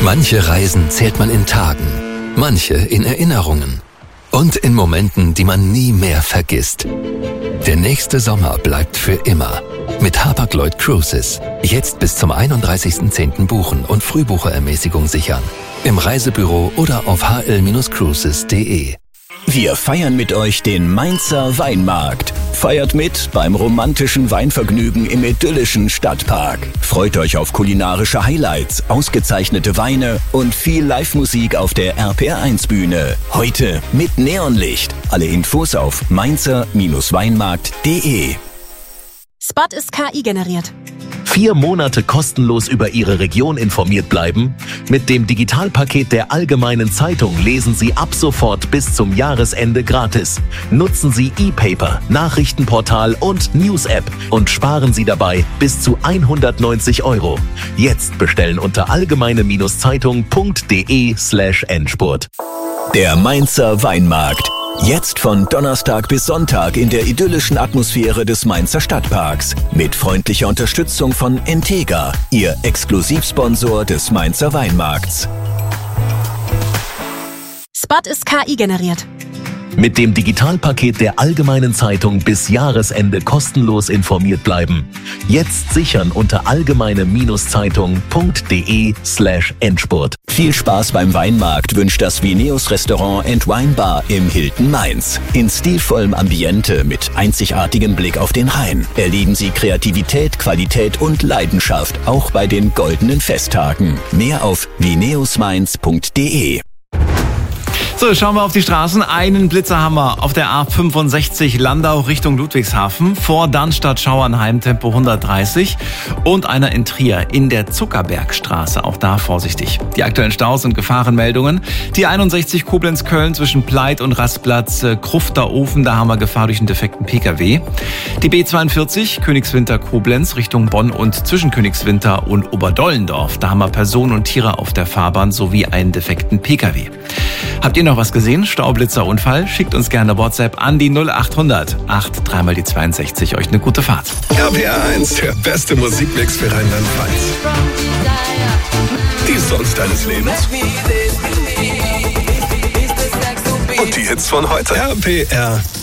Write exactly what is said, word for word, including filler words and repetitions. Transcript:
Manche Reisen zählt man in Tagen, manche in Erinnerungen und in Momenten, die man nie mehr vergisst. Der nächste Sommer bleibt für immer. Mit Hapag-Lloyd Cruises. Jetzt bis zum einunddreißigsten zehnten buchen und Frühbucherermäßigung sichern. Im Reisebüro oder auf h l Cruises punkt d e. Wir feiern mit euch den Mainzer Weinmarkt. Feiert mit beim romantischen Weinvergnügen im idyllischen Stadtpark. Freut euch auf kulinarische Highlights, ausgezeichnete Weine und viel Live-Musik auf der R P R eins Bühne. Heute mit Neonlicht. Alle Infos auf mainzer Weinmarkt punkt d e. Spot ist K I generiert. Vier Monate kostenlos über Ihre Region informiert bleiben? Mit dem Digitalpaket der Allgemeinen Zeitung lesen Sie ab sofort bis zum Jahresende gratis. Nutzen Sie E-Paper, Nachrichtenportal und News-App und sparen Sie dabei bis zu hundertneunzig Euro. Jetzt bestellen unter allgemeine-zeitung punkt d e slash Endspurt. Der Mainzer Weinmarkt. Jetzt von Donnerstag bis Sonntag in der idyllischen Atmosphäre des Mainzer Stadtparks. Mit freundlicher Unterstützung von Entega, Ihr Exklusivsponsor des Mainzer Weinmarkts. Spot ist K I generiert. Mit dem Digitalpaket der Allgemeinen Zeitung bis Jahresende kostenlos informiert bleiben. Jetzt sichern unter allgemeine-zeitung punkt d e slash Endspurt. Viel Spaß beim Weinmarkt wünscht das Vineus Restaurant and Wine Bar im Hilton Mainz. In stilvollem Ambiente mit einzigartigem Blick auf den Rhein erleben Sie Kreativität, Qualität und Leidenschaft, auch bei den goldenen Festtagen. Mehr auf vineus mainz punkt d e. So, schauen wir auf die Straßen. Einen Blitzer haben wir auf der A fünfundsechzig Landau Richtung Ludwigshafen. Vor Darmstadt-Schauernheim Tempo hundertdreißig. Und einer in Trier in der Zuckerbergstraße. Auch da vorsichtig. Die aktuellen Staus und Gefahrenmeldungen. Die einundsechzig Koblenz-Köln zwischen Pleit und Rastplatz äh, Krufter Ofen. Da haben wir Gefahr durch einen defekten P K W. Die B zweiundvierzig Königswinter-Koblenz Richtung Bonn und zwischen Königswinter und Oberdollendorf. Da haben wir Personen und Tiere auf der Fahrbahn sowie einen defekten P K W. Habt ihr noch was gesehen? Staublitzer, Unfall? Schickt uns gerne WhatsApp an die null achthundert acht drei mal die zweiundsechzig. Euch eine gute Fahrt. R P R eins, der beste Musikmix für Rheinland-Pfalz. Die Songs deines Lebens. Und die Hits von heute. R P R